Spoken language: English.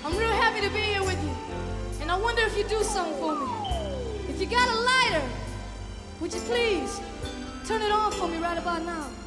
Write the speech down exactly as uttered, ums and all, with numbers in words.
I'm real happy to be here with you. And I wonder if you do something for me. If you got a lighter, would you please turn it on for me right about now?